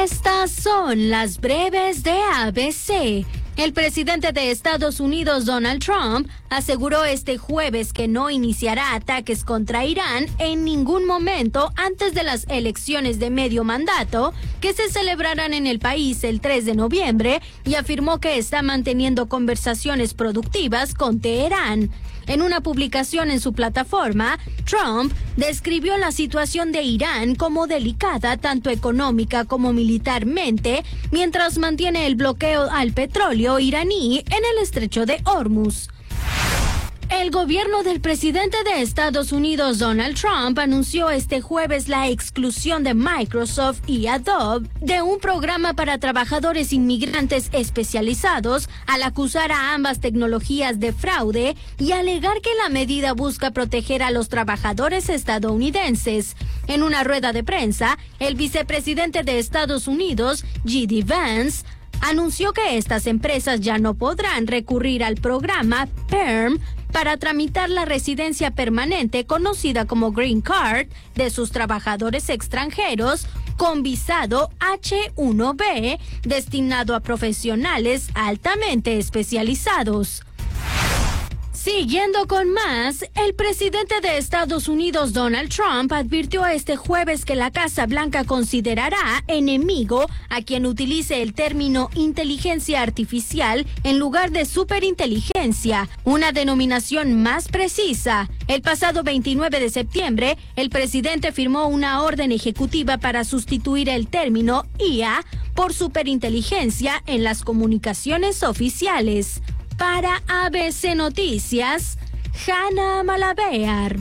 Estas son las breves de ABC. El presidente de Estados Unidos, Donald Trump, aseguró este jueves que no iniciará ataques contra Irán en ningún momento antes de las elecciones de medio mandato que se celebrarán en el país el 3 de noviembre y afirmó que está manteniendo conversaciones productivas con Teherán. En una publicación en su plataforma, Trump describió la situación de Irán como delicada tanto económica como militarmente, mientras mantiene el bloqueo al petróleo iraní en el estrecho de Hormuz. El gobierno del presidente de Estados Unidos, Donald Trump, anunció este jueves la exclusión de Microsoft y Adobe de un programa para trabajadores inmigrantes especializados al acusar a ambas tecnologías de fraude y alegar que la medida busca proteger a los trabajadores estadounidenses. En una rueda de prensa, el vicepresidente de Estados Unidos, J.D. Vance, anunció que estas empresas ya no podrán recurrir al programa PERM para tramitar la residencia permanente conocida como Green Card de sus trabajadores extranjeros con visado H-1B destinado a profesionales altamente especializados. Siguiendo con más, el presidente de Estados Unidos, Donald Trump, advirtió este jueves que la Casa Blanca considerará enemigo a quien utilice el término inteligencia artificial en lugar de superinteligencia, una denominación más precisa. El pasado 29 de septiembre, el presidente firmó una orden ejecutiva para sustituir el término IA por superinteligencia en las comunicaciones oficiales. Para ABC Noticias, Hanna Malabear.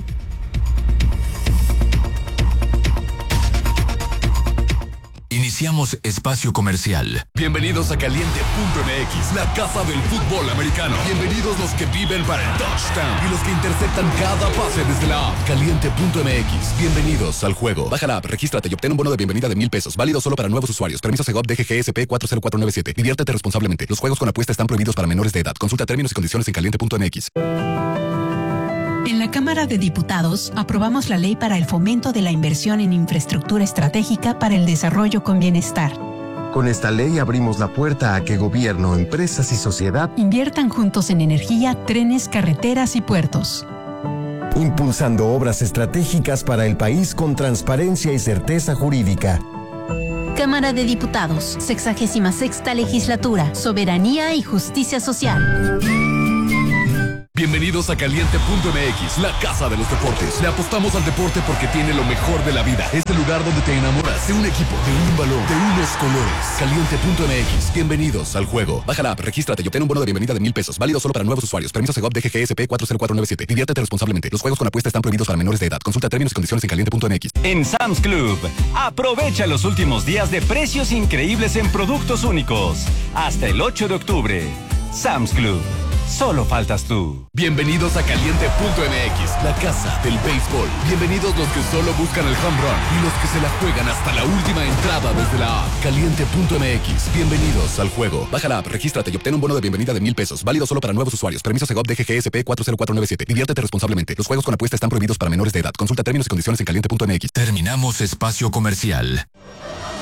Iniciamos espacio comercial. Bienvenidos a Caliente.mx, la casa del fútbol americano. Bienvenidos los que viven para el touchdown y los que interceptan cada pase desde la app. Caliente.mx, bienvenidos al juego. Baja la app, regístrate y obtén un bono de bienvenida de $1,000. Válido solo para nuevos usuarios. Permiso Segov DGGSP 40497. Diviértete responsablemente. Los juegos con apuesta están prohibidos para menores de edad. Consulta términos y condiciones en Caliente.mx. En la Cámara de Diputados aprobamos la ley para el fomento de la inversión en infraestructura estratégica para el desarrollo con bienestar. Con esta ley abrimos la puerta a que gobierno, empresas y sociedad inviertan juntos en energía, trenes, carreteras y puertos. Impulsando obras estratégicas para el país con transparencia y certeza jurídica. Cámara de Diputados, 66ª Legislatura, Soberanía y Justicia Social. Bienvenidos a Caliente.mx, la casa de los deportes. Le apostamos al deporte porque tiene lo mejor de la vida. Es el lugar donde te enamoras de un equipo, de un balón, de unos colores. Caliente.mx, bienvenidos al juego. Baja la app, regístrate y obtén un bono de bienvenida de $1,000. Válido solo para nuevos usuarios. Permiso Segov DGGSP 40497. Diviértete responsablemente. Los juegos con apuesta están prohibidos para menores de edad. Consulta términos y condiciones en Caliente.mx. En Sam's Club, aprovecha los últimos días de precios increíbles en productos únicos. Hasta el 8 de octubre. Sam's Club. Solo faltas tú. Bienvenidos a Caliente.mx, la casa del béisbol. Bienvenidos los que solo buscan el home run y los que se la juegan hasta la última entrada desde la app. Caliente.mx, bienvenidos al juego. Baja la app, regístrate y obtén un bono de bienvenida de $1,000. Válido solo para nuevos usuarios. Permiso Segov DGGSP 40497. Diviértete responsablemente. Los juegos con apuesta están prohibidos para menores de edad. Consulta términos y condiciones en Caliente.mx. Terminamos espacio comercial.